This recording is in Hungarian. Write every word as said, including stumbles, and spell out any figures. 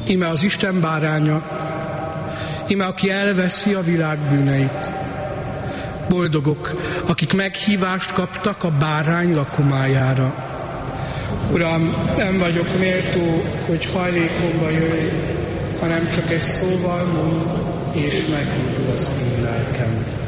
Íme az Isten báránya, íme aki elveszi a világ bűneit. Boldogok, akik meghívást kaptak a bárány lakomájára. Uram, nem vagyok méltó, hogy hajlékomba jöjj, hanem csak egy szóval mond, és megújul az én lelkem.